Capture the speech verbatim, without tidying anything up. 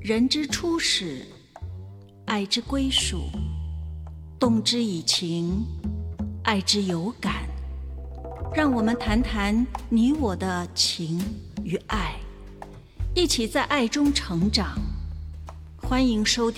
人之初始，爱之归属，动之以情，爱之有感。让我们谈谈你我的情与爱，一起在爱中成长。欢迎收听